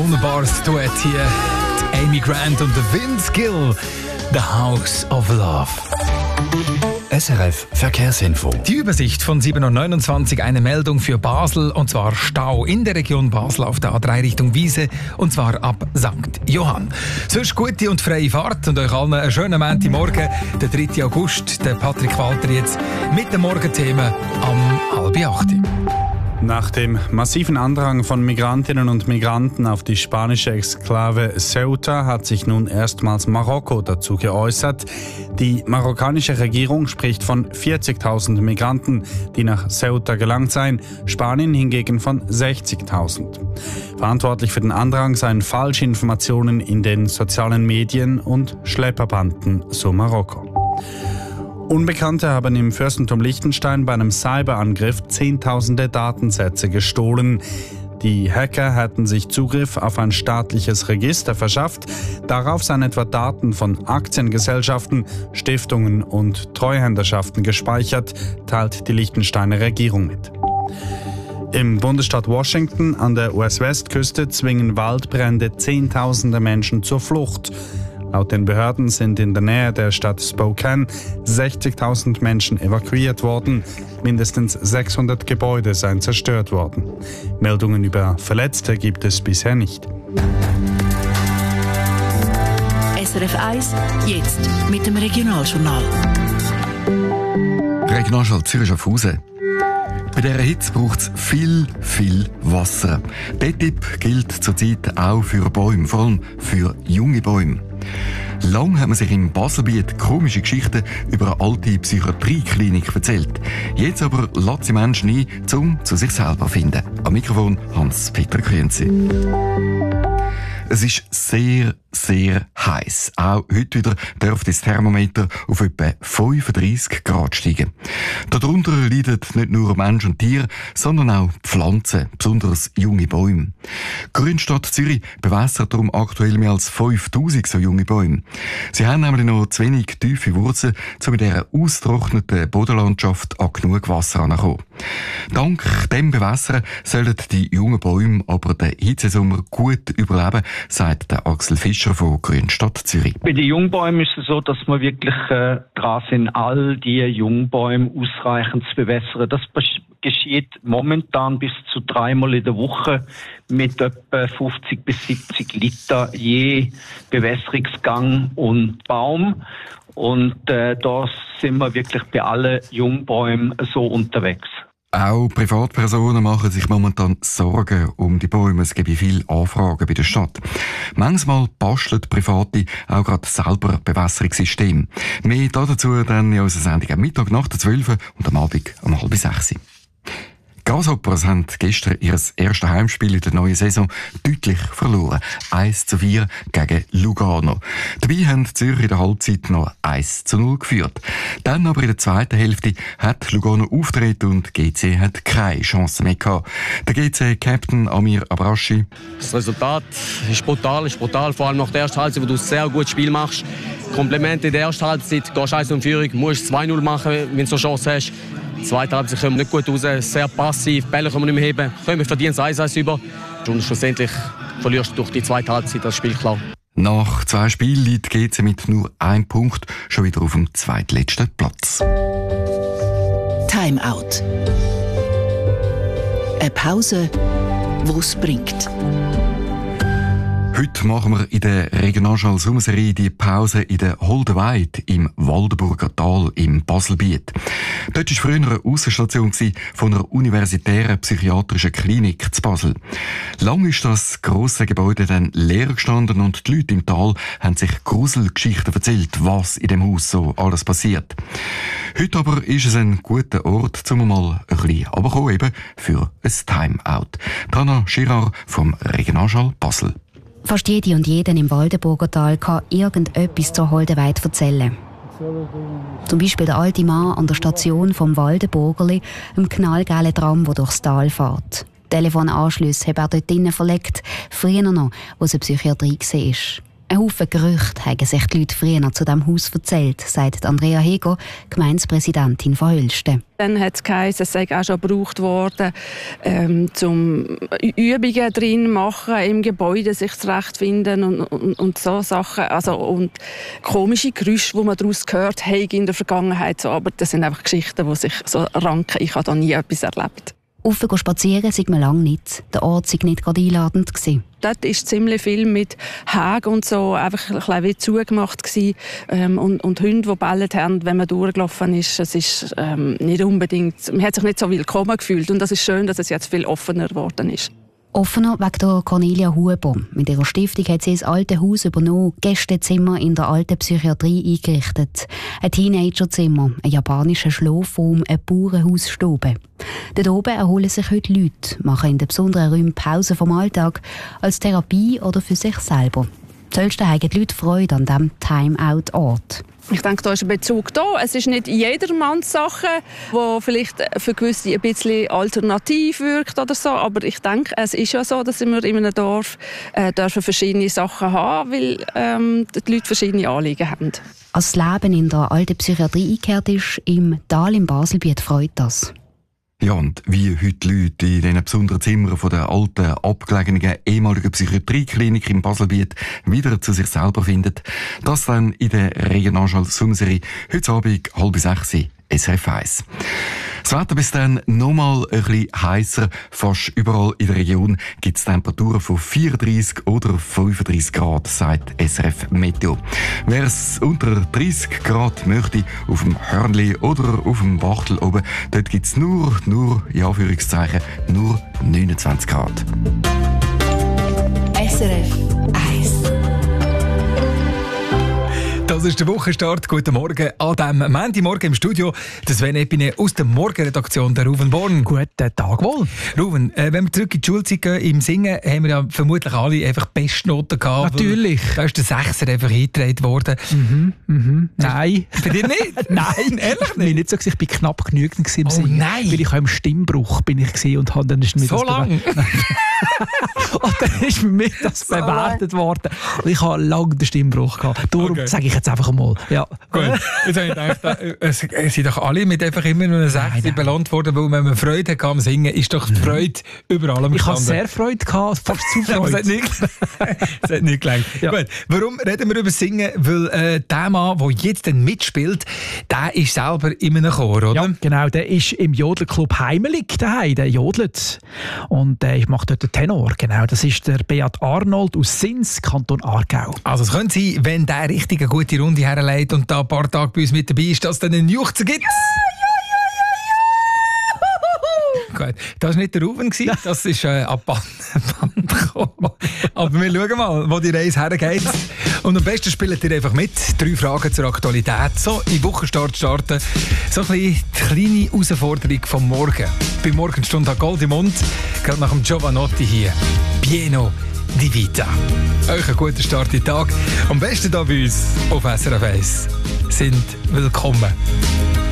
wunderbares Duett hier. Die Amy Grant und der Vince Gill. The House of Love. SRF Verkehrsinfo. Die Übersicht von 7.29 Uhr, eine Meldung für Basel, und zwar Stau in der Region Basel auf der A3 Richtung Wiese, und zwar ab St. Johann. Sonst gute und freie Fahrt und euch allen einen schönen Montagmorgen, der 3. August. Der Patrick Walter jetzt mit den Morgenthemen am 7:30. Nach dem massiven Andrang von Migrantinnen und Migranten auf die spanische Exklave Ceuta hat sich nun erstmals Marokko dazu geäußert. Die marokkanische Regierung spricht von 40.000 Migranten, die nach Ceuta gelangt seien, Spanien hingegen von 60.000. Verantwortlich für den Andrang seien falsche Informationen in den sozialen Medien und Schlepperbanden, so Marokko. Unbekannte haben im Fürstentum Liechtenstein bei einem Cyberangriff Zehntausende Datensätze gestohlen. Die Hacker hätten sich Zugriff auf ein staatliches Register verschafft. Darauf seien etwa Daten von Aktiengesellschaften, Stiftungen und Treuhänderschaften gespeichert, teilt die Liechtensteiner Regierung mit. Im Bundesstaat Washington an der US-Westküste zwingen Waldbrände Zehntausende Menschen zur Flucht. Laut den Behörden sind in der Nähe der Stadt Spokane 60.000 Menschen evakuiert worden. Mindestens 600 Gebäude seien zerstört worden. Meldungen über Verletzte gibt es bisher nicht. SRF 1, jetzt mit dem Regionaljournal. Regionaljournal Zürich-Schaffhausen. Bei dieser Hitze braucht es viel Wasser. Der Tipp gilt zurzeit auch für Bäume, vor allem für junge Bäume. Lang hat man sich im Baselbiet komische Geschichten über eine alte Psychiatrieklinik erzählt. Jetzt aber lässt sie Menschen ein, um zu sich selber zu finden. Am Mikrofon Hans-Peter Grünzi. Es ist sehr heiß. Auch heute wieder dürfte das Thermometer auf etwa 35 Grad steigen. Darunter leiden nicht nur Mensch und Tier, sondern auch Pflanzen, besonders junge Bäume. Grünstadt Zürich bewässert darum aktuell mehr als 5000 so junge Bäume. Sie haben nämlich noch zu wenig tiefe Wurzeln, um in dieser ausgetrockneten Bodenlandschaft an genug Wasser heranzukommen. Dank dem Bewässern sollen die jungen Bäume aber den Hitzesommer gut überleben, sagt der Axel Fischer von Grünstadt Zürich. Bei den Jungbäumen ist es so, dass wir wirklich dran sind, all die Jungbäume ausreichend zu bewässern. Das geschieht momentan bis zu 3-mal in der Woche mit etwa 50 bis 70 Liter je Bewässerungsgang und Baum. Und da sind wir wirklich bei allen Jungbäumen so unterwegs. Auch Privatpersonen machen sich momentan Sorgen um die Bäume. Es gibt viele Anfragen bei der Stadt. Manchmal basteln Private auch gerade selber Bewässerungssysteme. Mehr dazu dann in unserer Sendung am Mittag nach der 12 und am Abend um 5:30. Grasshoppers haben gestern ihr erstes Heimspiel in der neuen Saison deutlich verloren. 1:4 gegen Lugano. Dabei haben die Zürcher in der Halbzeit noch 1:0 geführt. Dann aber in der zweiten Hälfte hat Lugano aufgetreten und GC hat keine Chance mehr gehabt. Der GC-Captain Amir Abraschi. Das Resultat ist brutal, vor allem nach der ersten Halbzeit, wo du ein sehr gutes Spiel machst. Komplimente in der ersten Halbzeit, gehst 1 in Führung, musst 2:0 machen, wenn du so eine Chance hast. Die zweite Halbzeit kommen wir nicht gut raus, sehr passiv, Bälle können wir nicht mehr heben, wir verdienen 1:1 über. Und schlussendlich verlierst du durch die zweite Halbzeit das Spiel klar. Nach 2 Spielen liegt GC mit nur 1 Punkt schon wieder auf dem zweitletzten Platz. Timeout. Eine Pause, die es bringt. Heute machen wir in der Regionaljournal Sommerserie die Pause in der Holdenweide im Waldenburger Tal im Baselbiet. Dort war früher eine Aussenstation von einer universitären psychiatrischen Klinik zu Basel. Lang ist das grosse Gebäude dann leer gestanden und die Leute im Tal haben sich Gruselgeschichten erzählt, was in dem Haus so alles passiert. Heute aber ist es ein guter Ort, um mal ein bisschen runterzukommen, eben für ein Timeout. Dana Girard vom Regionaljournal Basel. Fast jede und jeden im Waldenburger Tal kann irgendetwas zur Holdenweide erzählen. Zum Beispiel der alte Mann an der Station vom Waldenburgerli, im knallgelben Tram, der durchs Tal fährt. Telefonanschlüsse hat er dort drinnen verlegt, früher noch, wo es eine Psychiatrie war. Ein Haufen Gerüchte haben sich die Leute früher zu diesem Haus erzählt, sagt Andrea Heger, Gemeindepräsidentin von Hölsten. Dann hat es geheißen, es sei auch schon gebraucht worden, zum Übungen drin machen, im Gebäude sich zurechtfinden und so Sachen. Also, und komische Geräusche, die man daraus gehört haben in der Vergangenheit. So, aber das sind einfach Geschichten, die sich so ranken. Ich habe da nie etwas erlebt. Rauf spazieren sei man lange nicht. Der Ort sei nicht gerade einladend gewesen. Dort war ziemlich viel mit Hagen und so einfach ein bisschen wie zugemacht gewesen. Und Hunde, die gebellt haben, wenn man durchgelaufen ist. Es ist nicht unbedingt, man hat sich nicht so willkommen gefühlt. Und das ist schön, dass es jetzt viel offener geworden ist. Offener wegen der Cornelia Huber. Mit ihrer Stiftung hat sie das alte Haus übernommen, Gästezimmer in der alten Psychiatrie eingerichtet. Ein Teenagerzimmer, ein japanischer Schlafraum, eine Bauernhausstube. Dort oben erholen sich heute Leute, machen in den besonderen Räumen Pause vom Alltag, als Therapie oder für sich selber. Zuerst haben die Leute Freude an diesem Time-Out-Ort. Ich denke, da ist ein Bezug da. Es ist nicht jedermanns Sache, die vielleicht für gewisse ein bisschen alternativ wirkt oder so. Aber ich denke, es ist ja so, dass wir in einem Dorf dürfen verschiedene Sachen haben, weil die Leute verschiedene Anliegen haben. Als das Leben in der alten Psychiatrie eingekehrt ist, im Tal im Baselbiet, freut das. Ja, und wie heute die Leute in diesen besonderen Zimmern von der alten, abgelegenen ehemaligen Psychiatrieklinik im Baselbiet wieder zu sich selber finden, das dann in der Regionaljournal-Sommerserie heute Abend 5:30 SRF 1. Das Wetter bis dann nochmal ein bisschen heisser. Fast überall in der Region gibt es Temperaturen von 34 oder 35 Grad, sagt SRF Meteo. Wer es unter 30 Grad möchte, auf dem Hörnli oder auf dem Wachtel oben, dort gibt es nur, in Anführungszeichen, nur 29 Grad. SRF 1. Das ist der Wochenstart. Guten Morgen an diesem Montagmorgen im Studio. Das Sven Epine aus der Morgenredaktion der Ruven Born. Guten Tag wohl. Ruven, wenn wir zurück in die Schulzeit gehen, im Singen, haben wir ja vermutlich alle einfach Bestnoten gehabt. Natürlich. Da ist der Sechser einfach eingetragen worden. Nein. Bei dir nicht? Nein, ehrlich nicht. Nicht so, ich war knapp genügend im Singen. Nein. Weil ich auch im Stimmbruch bin ich und dann ist mir so lange? Und dann ist mir das so bewertet worden. Und ich habe lange den Stimmbruch gehabt. Darum sage ich jetzt einfach mal. Ja. Gut. Jetzt habe ich gedacht, es sind doch alle mit einfach immer nur einer 6 belohnt worden, weil wenn man Freude hatte am Singen, ist doch die Freude überall am Ich hatte sehr Freude gehabt, fast zu Freude. Es hat nicht gelangt. Ja. Gut. Warum reden wir über Singen? Weil der Mann, der jetzt mitspielt, der ist selber in einem Chor, oder? Ja, genau. Der ist im Jodelclub heimelig daheim. Der jodelt. Und ich mache dort den Tenor. Genau. Das ist der Beat Arnold aus Sins, Kanton Aargau. Also es könnte sein, wenn der richtig eine gute Runde herleitet und da ein paar Tage bei uns mit dabei ist, dass es dann einen Juchzer gibt. Gut, das war nicht der Ruven, das ist ab Band gekommen. Aber wir schauen mal, wo die Reise hergeht. Und am besten spielt ihr einfach mit. 3 Fragen zur Aktualität. So, im Wochenstart starten. So ein bisschen die kleine Herausforderung vom Morgen. Bei Morgenstunde hat Gold im Mund. Gerade nach dem Giovanotti hier. Pieno di Vita. Euch einen guten Start in den Tag. Am besten hier bei uns auf SRF 1. Sind willkommen.